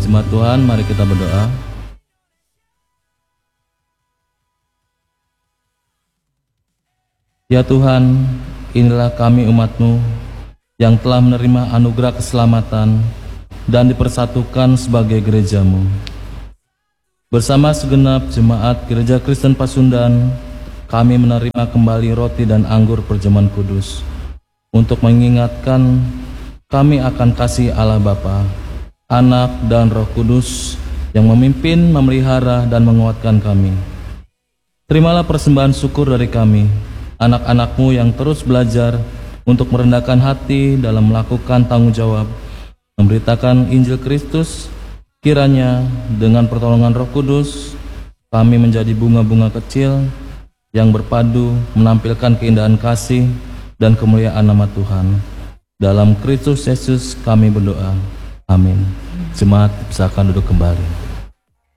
jemaat Tuhan, mari kita berdoa. Ya Tuhan, inilah kami umat-Mu yang telah menerima anugerah keselamatan dan dipersatukan sebagai gereja-Mu. Bersama segenap jemaat Gereja Kristen Pasundan, kami menerima kembali roti dan anggur perjamuan kudus untuk mengingatkan kami akan kasih Allah Bapa, Anak dan Roh Kudus yang memimpin, memelihara, dan menguatkan kami. Terimalah persembahan syukur dari kami, anak-anak-Mu yang terus belajar untuk merendahkan hati dalam melakukan tanggung jawab, memberitakan Injil Kristus. Kiranya dengan pertolongan Roh Kudus, kami menjadi bunga-bunga kecil yang berpadu menampilkan keindahan kasih dan kemuliaan nama Tuhan. Dalam Kristus Yesus kami berdoa. Amin. Jemaat, silakan duduk kembali.